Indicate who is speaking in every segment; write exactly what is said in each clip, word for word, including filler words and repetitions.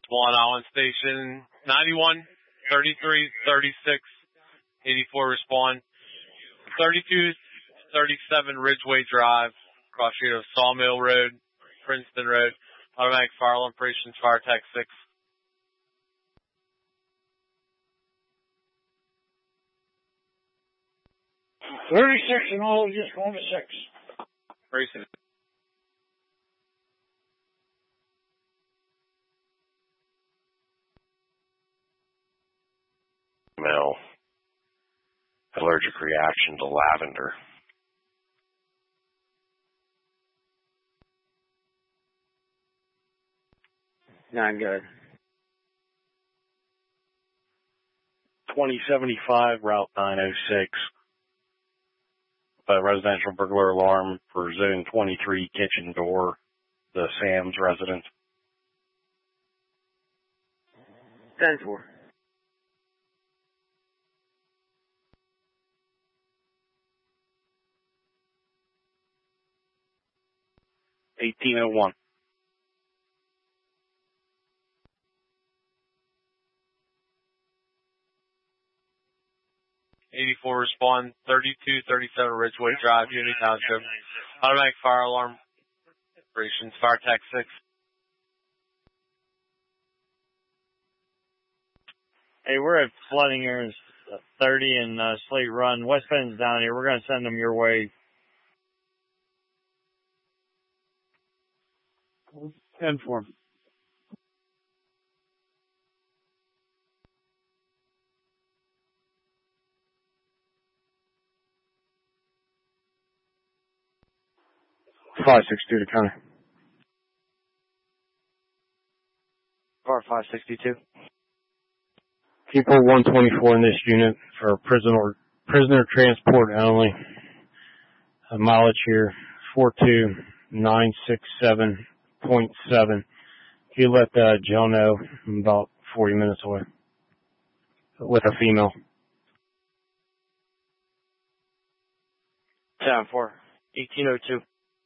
Speaker 1: Swan Island Station, ninety-one, thirty-three, thirty-six, eighty-four respond. thirty-two, thirty-seven Ridgeway Drive, cross street of Sawmill Road, Princeton Road. Automatic fire alarm operations, fire tech six.
Speaker 2: thirty-six and all, just going to six.
Speaker 1: Racing.
Speaker 3: Mel. Allergic reaction to lavender.
Speaker 4: Not good.
Speaker 5: twenty seventy-five, Route nine oh six. A residential burglar alarm for Zone twenty-three kitchen door, the Sam's residence.
Speaker 4: ten four.
Speaker 5: eighteen oh one.
Speaker 1: eighty-four respond, thirty-two, thirty-seven Ridgeway Drive, Unity Township. Automatic fire alarm operations, fire tech six.
Speaker 6: Hey, we're at flooding areas thirty and uh, Slate Run. West Bend's down here. We're going to send them your way.
Speaker 2: ten four.
Speaker 5: five sixty-two to counter.
Speaker 4: Car five sixty-two.
Speaker 5: People one twenty-four in this unit for prisoner prisoner transport only. A mileage here, four two nine six seven point seven. If you let uh, Joe know, I'm about forty minutes away with a female.
Speaker 4: ten four. eighteen oh two.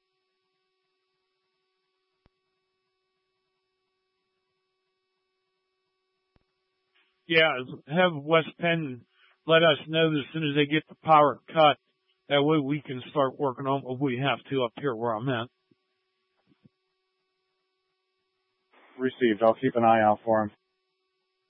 Speaker 2: Yeah, have West Penn let us know as soon as they get the power cut. That way we can start working on what we have to up here where I'm at.
Speaker 5: Received. I'll keep an eye out for him.